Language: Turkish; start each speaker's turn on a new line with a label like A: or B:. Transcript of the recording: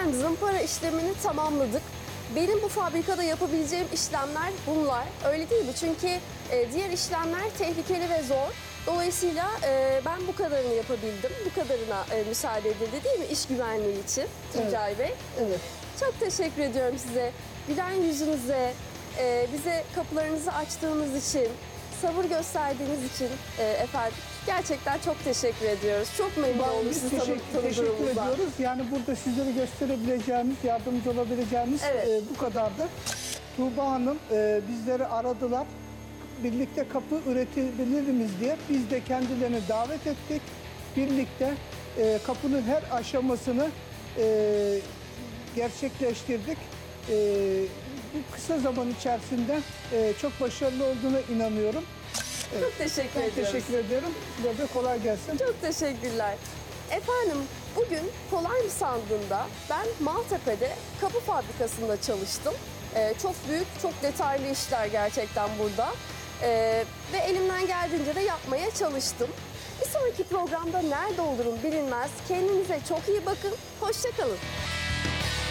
A: Efendim zımpara işlemini tamamladık. Benim bu fabrikada yapabileceğim işlemler bunlar. Öyle değil mi? Çünkü diğer işlemler tehlikeli ve zor. Dolayısıyla ben bu kadarını yapabildim. Bu kadarına müsaade edildi değil mi? İş güvenliği için Tuncay Bey.
B: Evet.
A: Çok teşekkür ediyorum size. Gülen yüzünüze, bize kapılarınızı açtığınız için, sabır gösterdiğiniz için efendim gerçekten çok teşekkür ediyoruz. Çok memnun oldum
B: Biz
A: sizi
B: teşekkür
A: tanıdığımızda.
B: ediyoruz. Yani burada sizlere gösterebileceğimiz, yardımcı olabileceğimiz
A: Evet.
B: bu kadardı. Tuğba Hanım bizleri aradılar. Birlikte kapı üretebilir miyiz diye biz de kendilerini davet ettik. Birlikte kapının her aşamasını gerçekleştirdik. Bu kısa zaman içerisinde çok başarılı olduğuna inanıyorum.
A: Çok teşekkür
B: Ben
A: ediyoruz.
B: teşekkür ediyorum. Size de kolay gelsin.
A: Çok teşekkürler. Efendim bugün kolay mı sandığında ben Maltepe'de kapı fabrikasında çalıştım. Çok büyük, çok detaylı işler gerçekten burada. Ve elimden geldiğince de yapmaya çalıştım. Bir sonraki programda nerede olurum bilinmez. Kendinize çok iyi bakın. Hoşça kalın.